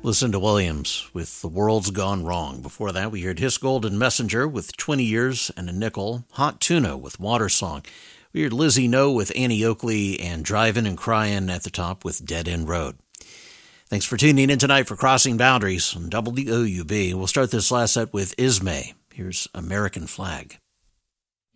Lucinda Williams with The World's Gone Wrong. Before that, we heard His Golden Messenger with 20 Years and a Nickel. Hot Tuna with Water Song. We heard Lizzie No with Annie Oakley and Drivin' and Cryin' at the top with Dead End Road. Thanks for tuning in tonight for Crossing Boundaries on WOUB. We'll start this last set with Ismay. Here's American Flag.